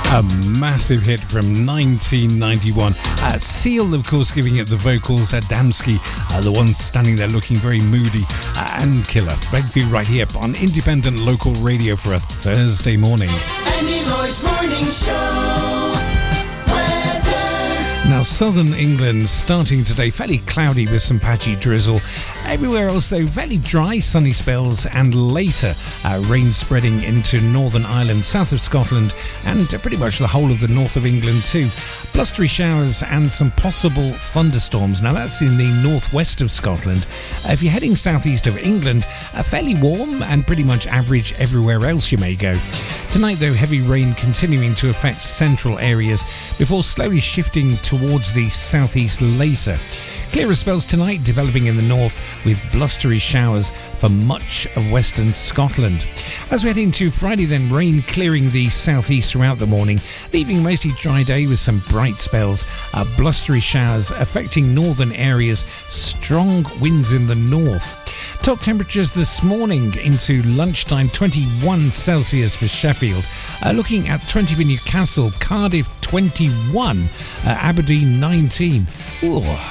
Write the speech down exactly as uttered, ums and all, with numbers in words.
A massive hit from nineteen ninety-one. Uh, Seal, of course, giving it the vocals. Adamski, uh, the one standing there looking very moody. Uh, and Killer. Rugby right here on independent local radio for a Thursday morning. Andy Lloyd's Morning Show. Now, southern England starting today fairly cloudy with some patchy drizzle. Everywhere else, though, fairly dry, sunny spells, and later uh, rain spreading into Northern Ireland, south of Scotland, and uh, pretty much the whole of the north of England too. Blustery showers and some possible thunderstorms. Now, that's in the northwest of Scotland. Uh, if you're heading southeast of England, uh, fairly warm and pretty much average everywhere else you may go. Tonight, though, heavy rain continuing to affect central areas before slowly shifting towards the southeast later. Clearer spells tonight developing in the north with blustery showers for much of western Scotland. As we head into Friday then, rain clearing the southeast throughout the morning, leaving a mostly dry day with some bright spells. Uh, blustery showers affecting northern areas, strong winds in the north. Top temperatures this morning into lunchtime, twenty-one Celsius for Sheffield. Uh, looking at twenty for Newcastle, Cardiff twenty-one, uh, Aberdeen nineteen. Ooh,